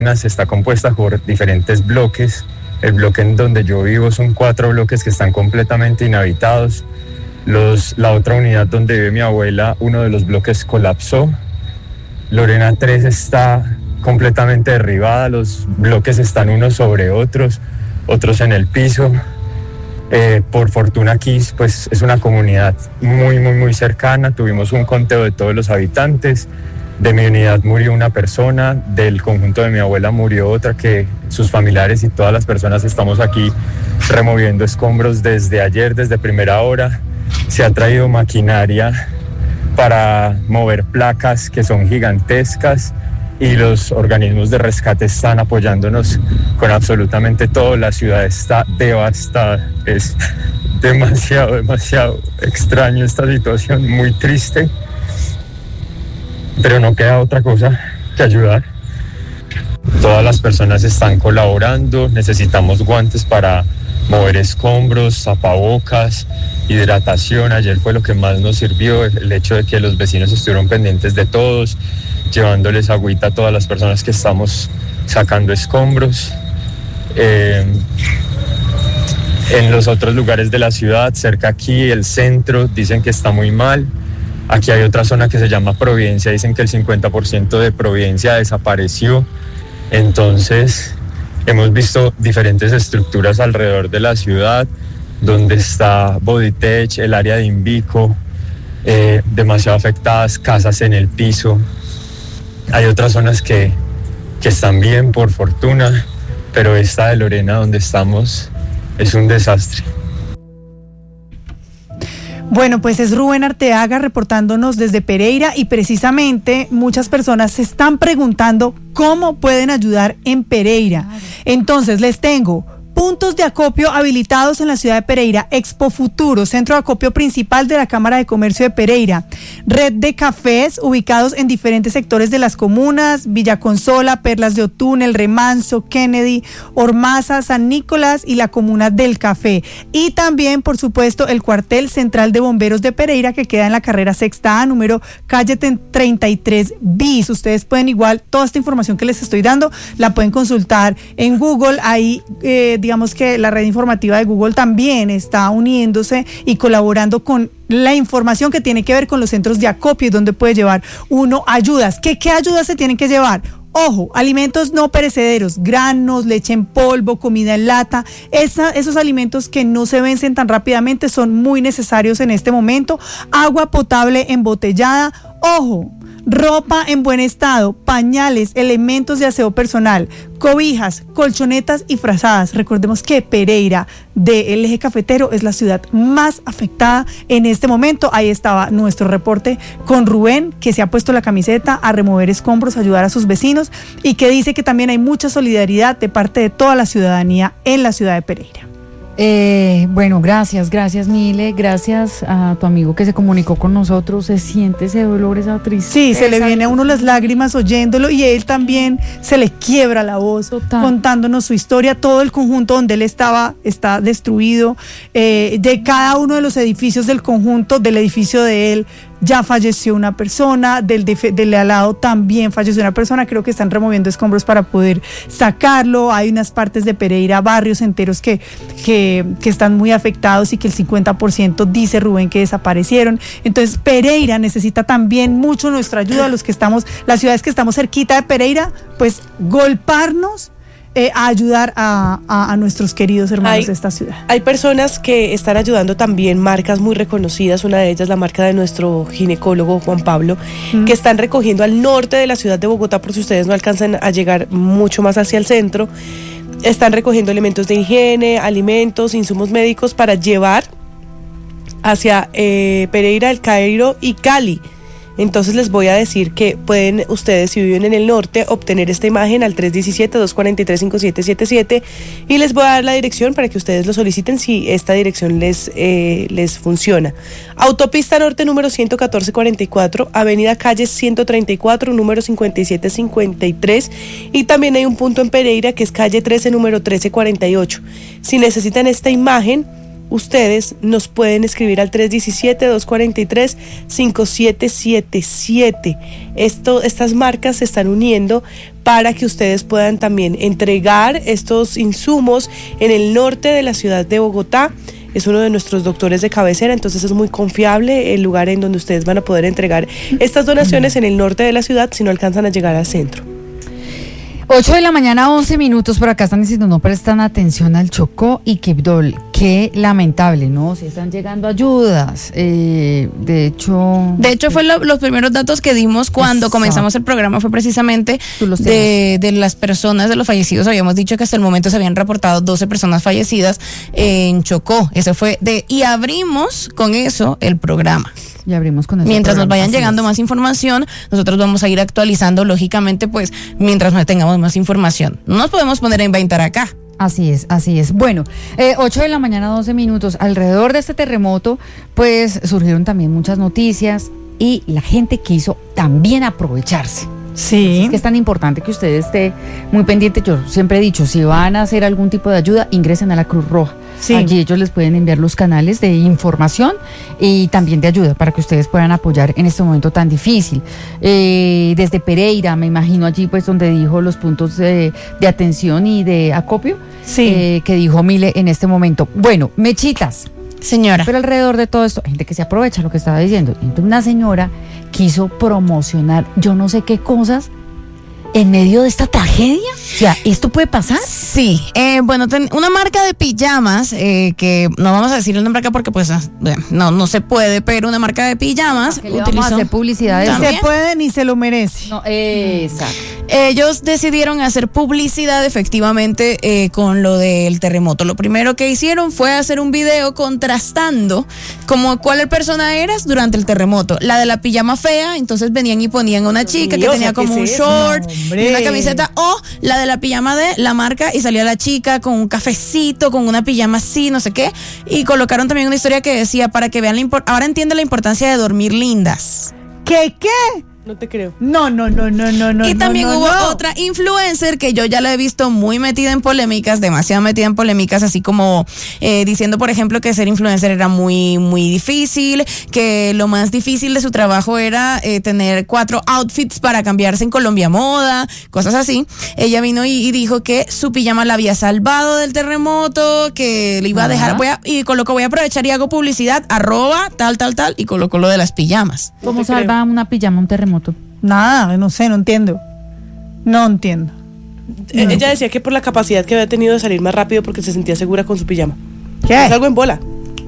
está compuesta por diferentes bloques. El bloque en donde yo vivo son 4 bloques que están completamente inhabitados. La otra unidad donde vive mi abuela, uno de los bloques colapsó. Lorena 3 está completamente derribada, los bloques están unos sobre otros en el piso. Por fortuna aquí pues, es una comunidad muy cercana, tuvimos un conteo de todos los habitantes. De mi unidad murió una persona, del conjunto de mi abuela murió otra, que sus familiares y todas las personas estamos aquí removiendo escombros desde ayer, desde primera hora. Se ha traído maquinaria para mover placas que son gigantescas y los organismos de rescate están apoyándonos con absolutamente todo. La ciudad está devastada, es demasiado extraño esta situación, muy triste. Pero no queda otra cosa que ayudar. Todas las personas están colaborando, necesitamos guantes para mover escombros, tapabocas, hidratación. Ayer fue lo que más nos sirvió, el hecho de que los vecinos estuvieron pendientes de todos, llevándoles agüita a todas las personas que estamos sacando escombros. En los otros lugares de la ciudad, cerca aquí, el centro, dicen que está muy mal. Aquí hay otra zona que se llama Providencia, dicen que el 50% de Providencia desapareció. Entonces, hemos visto diferentes estructuras alrededor de la ciudad, donde está Bodytech, el área de Invico, demasiado afectadas, casas en el piso. Hay otras zonas que están bien, por fortuna, pero esta de Lorena, donde estamos, es un desastre. Bueno, pues es Rubén Arteaga reportándonos desde Pereira y precisamente muchas personas se están preguntando cómo pueden ayudar en Pereira. Entonces les tengo puntos de acopio habilitados en la ciudad de Pereira: Expo Futuro, centro de acopio principal de la Cámara de Comercio de Pereira, red de cafés ubicados en diferentes sectores de las comunas: Villa Consola, Perlas de Otún, El Remanso, Kennedy, Ormaza, San Nicolás y la comuna del Café. Y también, por supuesto, el cuartel central de bomberos de Pereira, que queda en la carrera sexta A, número calle 33 bis. Ustedes pueden igual, toda esta información que les estoy dando, la pueden consultar en Google. Ahí, digamos que la red informativa de Google también está uniéndose y colaborando con la información que tiene que ver con los centros de acopio y donde puede llevar uno ayudas. ¿Qué ayudas se tienen que llevar? Ojo, alimentos no perecederos, granos, leche en polvo, comida en lata. Esos alimentos que no se vencen tan rápidamente son muy necesarios en este momento. Agua potable embotellada. Ojo, ropa en buen estado, pañales, elementos de aseo personal, cobijas, colchonetas y frazadas. Recordemos que Pereira, del eje cafetero, es la ciudad más afectada en este momento. Ahí estaba nuestro reporte con Rubén, que se ha puesto la camiseta a remover escombros, a ayudar a sus vecinos, y que dice que también hay mucha solidaridad de parte de toda la ciudadanía en la ciudad de Pereira. Bueno, gracias Mile, gracias a tu amigo que se comunicó con nosotros. Se siente ese dolor, esa tristeza. Sí, se le viene a uno las lágrimas oyéndolo, y él también se le quiebra la voz. Total. Contándonos su historia. Todo el conjunto donde él está destruido. De cada uno de los edificios del conjunto, del edificio de él, ya falleció una persona, del al lado también falleció una persona. Creo que están removiendo escombros para poder sacarlo. Hay unas partes de Pereira, barrios enteros que están muy afectados y que el 50% dice Rubén que desaparecieron. Entonces Pereira necesita también mucho nuestra ayuda. Las ciudades que estamos cerquita de Pereira, pues golparnos a ayudar a nuestros queridos hermanos de esta ciudad. Hay personas que están ayudando también, marcas muy reconocidas, una de ellas la marca de nuestro ginecólogo Juan Pablo, que están recogiendo al norte de la ciudad de Bogotá, por si ustedes no alcanzan a llegar mucho más hacia el centro. Están recogiendo elementos de higiene, alimentos, insumos médicos para llevar hacia Pereira, El Cairo y Cali. Entonces les voy a decir que pueden ustedes, si viven en el norte, obtener esta imagen al 317-243-5777, y les voy a dar la dirección para que ustedes lo soliciten si esta dirección les funciona. Autopista Norte número 11444, Avenida Calle 134 número 5753, y también hay un punto en Pereira que es calle 13 número 1348. Si necesitan esta imagen, ustedes nos pueden escribir al 317-243-5777. Estas marcas se están uniendo para que ustedes puedan también entregar estos insumos en el norte de la ciudad de Bogotá. Es uno de nuestros doctores de cabecera, entonces es muy confiable el lugar en donde ustedes van a poder entregar estas donaciones en el norte de la ciudad si no alcanzan a llegar al centro. 8 de la mañana, 11 minutos, por acá están diciendo no prestan atención al Chocó y Quibdó. Qué lamentable, ¿no? Si están llegando ayudas. De hecho fue los primeros datos que dimos cuando comenzamos el programa, fue precisamente de las personas, de los fallecidos. Habíamos dicho que hasta el momento se habían reportado 12 personas fallecidas en Chocó. Eso fue y abrimos con eso el programa. Y abrimos con eso. Mientras nos vayan llegando más información, nosotros vamos a ir actualizando, lógicamente, pues, mientras no tengamos más información. No nos podemos poner a inventar acá. Así es. Bueno, 8 de la mañana, 12 minutos. Alrededor de este terremoto, pues, surgieron también muchas noticias y la gente quiso también aprovecharse. Sí. Es que es tan importante que usted esté muy pendiente. Yo siempre he dicho, si van a hacer algún tipo de ayuda, ingresen a la Cruz Roja. Sí. Allí ellos les pueden enviar los canales de información y también de ayuda para que ustedes puedan apoyar en este momento tan difícil. Desde Pereira, me imagino allí pues donde dijo los puntos de atención y de acopio, sí. Que dijo Mile en este momento. Bueno, Mechitas. Señora. Pero alrededor de todo esto, hay gente que se aprovecha lo que estaba diciendo. Entonces una señora quiso promocionar yo no sé qué cosas en medio de esta tragedia. O sea, ¿esto puede pasar? Sí, bueno, una marca de pijamas, que no vamos a decir el nombre acá porque pues no se puede, pero una marca de pijamas ¿qué le vamos a hacer publicidad? No se puede ni se lo merece. No, exacto. Ellos decidieron hacer publicidad efectivamente con lo del terremoto. Lo primero que hicieron fue hacer un video contrastando como cuál persona eras durante el terremoto. La de la pijama fea, entonces venían y ponían a una chica que tenía como un short y una camiseta, o la de la pijama de la marca y salía la chica con un cafecito, con una pijama así, no sé qué, y colocaron también una historia que decía para que vean ahora entiende la importancia de dormir lindas. ¿Qué? No te creo. No. Y también hubo otra influencer que yo ya la he visto muy metida en polémicas, demasiado metida en polémicas, así como diciendo, por ejemplo, que ser influencer era muy, muy difícil, que lo más difícil de su trabajo era tener 4 outfits para cambiarse en Colombia Moda, cosas así. Ella vino y dijo que su pijama la había salvado del terremoto, que le iba a dejar, voy a aprovechar y hago publicidad, @ tal, y colocó lo de las pijamas. ¿Cómo salva una pijama un terremoto? Nada, no sé, no entiendo. Ella decía que por la capacidad que había tenido de salir más rápido porque se sentía segura con su pijama. ¿Qué? Salgo en bola,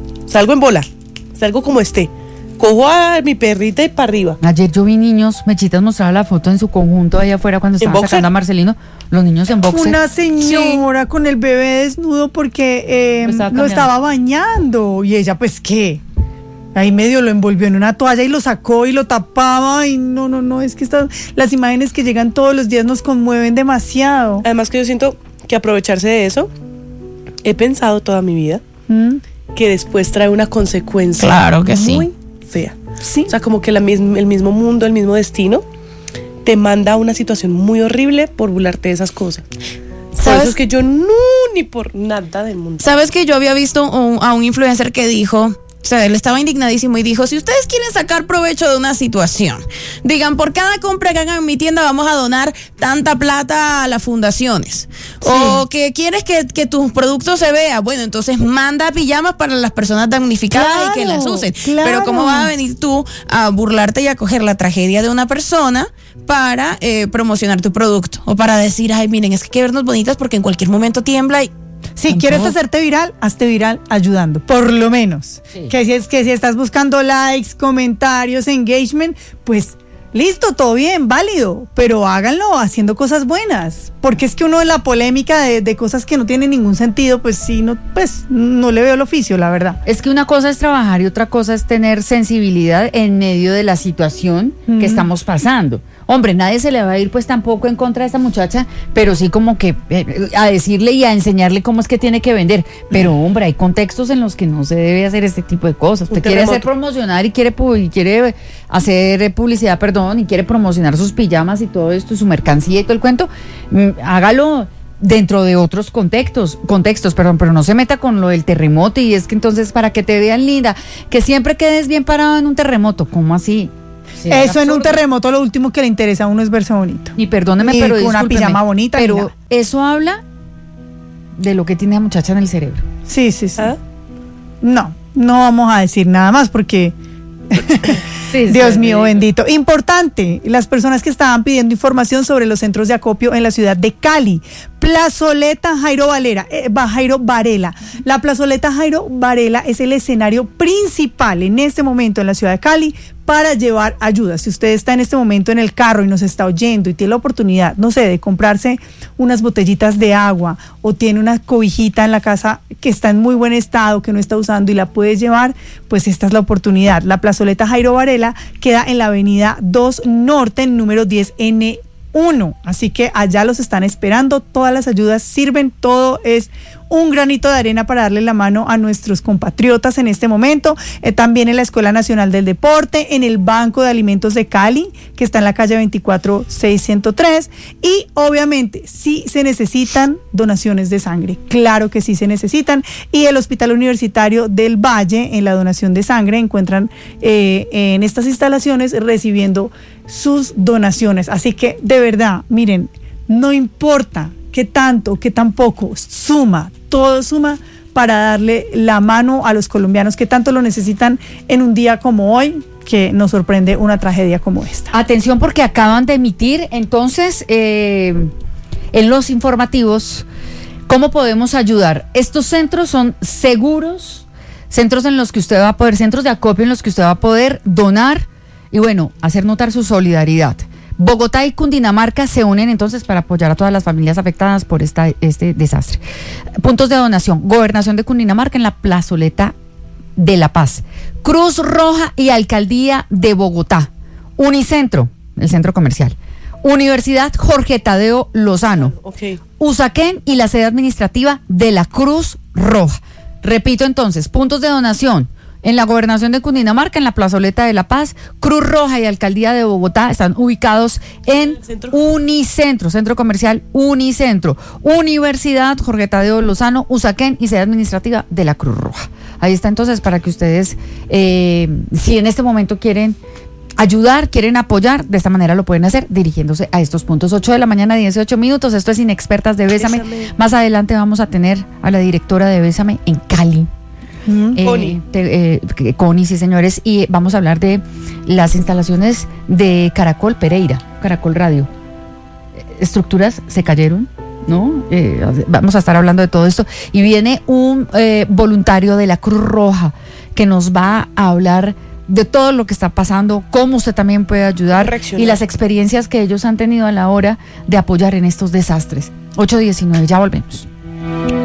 salgo como esté. Cojo a mi perrita y para arriba. Ayer yo vi niños, Mechitas mostraba la foto en su conjunto allá afuera cuando estaban sacando a Marcelino, los niños en boxer. Una señora con el bebé desnudo porque lo estaba bañando y ella pues ¿qué? Ahí medio lo envolvió en una toalla y lo sacó y lo tapaba y no, es que las imágenes que llegan todos los días nos conmueven demasiado. Además que yo siento que aprovecharse de eso, he pensado toda mi vida que después trae una consecuencia. Claro que sí. Muy fea. Sí. O sea, como que el mismo mundo, el mismo destino te manda a una situación muy horrible por burlarte de esas cosas. Por eso es que yo ni por nada del mundo. ¿Sabes que yo había visto a un influencer que dijo... O sea, él estaba indignadísimo y dijo, si ustedes quieren sacar provecho de una situación, digan, por cada compra que hagan en mi tienda vamos a donar tanta plata a las fundaciones. Sí. O que quieres que tus productos se vean, bueno, entonces manda pijamas para las personas damnificadas, claro, y que las usen. Claro. Pero ¿cómo vas a venir tú a burlarte y a coger la tragedia de una persona para promocionar tu producto? O para decir, ay, miren, es que hay que vernos bonitas porque en cualquier momento tiembla y... Si quieres hacerte viral, hazte viral ayudando, por lo menos. Sí. Que si estás buscando likes, comentarios, engagement, pues listo, todo bien, válido, pero háganlo haciendo cosas buenas, porque es que uno en la polémica de cosas que no tienen ningún sentido, pues sí, no le veo el oficio, la verdad. Es que una cosa es trabajar y otra cosa es tener sensibilidad en medio de la situación que estamos pasando. Hombre, nadie se le va a ir pues tampoco en contra de esta muchacha, pero sí como que a decirle y a enseñarle cómo es que tiene que vender. Pero hombre, hay contextos en los que no se debe hacer este tipo de cosas. Usted quiere hacer promocionar y quiere hacer publicidad, y quiere promocionar sus pijamas y todo esto, su mercancía y todo el cuento, hágalo dentro de otros contextos, pero no se meta con lo del terremoto, y es que entonces para que te vean linda, que siempre quedes bien parado en un terremoto, ¿cómo así? Sí, eso en un terremoto lo último que le interesa a uno es verse bonito. Y perdóneme, pero con una pijama bonita. Pero eso habla de lo que tiene la muchacha en el cerebro. Sí. ¿Ah? No vamos a decir nada más porque Dios mío bendito. Importante, las personas que estaban pidiendo información sobre los centros de acopio en la ciudad de Cali. Plazoleta Jairo Varela. La plazoleta Jairo Varela es el escenario principal en este momento en la ciudad de Cali para llevar ayuda. Si usted está en este momento en el carro y nos está oyendo y tiene la oportunidad, no sé, de comprarse unas botellitas de agua o tiene una cobijita en la casa que está en muy buen estado, que no está usando y la puede llevar, pues esta es la oportunidad. La plazoleta Jairo Varela queda en la avenida 2 Norte, número 10N1. Así que allá los están esperando, todas las ayudas sirven, todo es un granito de arena para darle la mano a nuestros compatriotas en este momento. También en la Escuela Nacional del Deporte, en el Banco de Alimentos de Cali, que está en la calle 24603, y obviamente sí se necesitan donaciones de sangre, claro que sí se necesitan, y el Hospital Universitario del Valle, en la donación de sangre, encuentran en estas instalaciones recibiendo sus donaciones. Así que de verdad, miren, no importa qué tanto, qué tan poco, suma, todo suma para darle la mano a los colombianos que tanto lo necesitan en un día como hoy, que nos sorprende una tragedia como esta. Atención, porque acaban de emitir entonces en los informativos cómo podemos ayudar. Estos centros son seguros, centros en los que usted va a poder, centros de acopio en los que usted va a poder donar y bueno, hacer notar su solidaridad. Bogotá y Cundinamarca se unen entonces para apoyar a todas las familias afectadas por este desastre. Puntos de donación: Gobernación de Cundinamarca en la Plazoleta de La Paz, Cruz Roja y Alcaldía de Bogotá, Unicentro, el centro comercial, Universidad Jorge Tadeo Lozano, Usaquén y la sede administrativa de la Cruz Roja. Repito entonces, puntos de donación: en la Gobernación de Cundinamarca, en la Plazoleta de La Paz, Cruz Roja y Alcaldía de Bogotá están ubicados en Unicentro, Centro Comercial Unicentro, Universidad Jorge Tadeo Lozano, Usaquén y sede administrativa de la Cruz Roja. Ahí está entonces para que ustedes, si en este momento quieren ayudar, quieren apoyar, de esta manera lo pueden hacer dirigiéndose a estos puntos. 8 de la mañana, 18 minutos. Esto es Inexpertas de Bésame. Más adelante vamos a tener a la directora de Bésame en Cali. Connie, sí señores, y vamos a hablar de las instalaciones de Caracol Pereira, Caracol Radio. Estructuras se cayeron, ¿no? Vamos a estar hablando de todo esto y viene un voluntario de la Cruz Roja que nos va a hablar de todo lo que está pasando, cómo usted también puede ayudar y las experiencias que ellos han tenido a la hora de apoyar en estos desastres. 8:19, ya volvemos.